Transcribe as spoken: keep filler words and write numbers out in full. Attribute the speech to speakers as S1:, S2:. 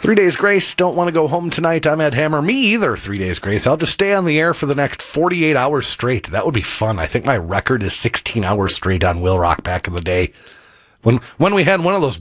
S1: Three Days Grace, don't want to go home tonight. I'm Ed Hammer. Me either, Three Days Grace. I'll just stay on the air for the next forty-eight hours straight. That would be fun. I think my record is sixteen hours straight on Will Rock back in the day. When when we had one of those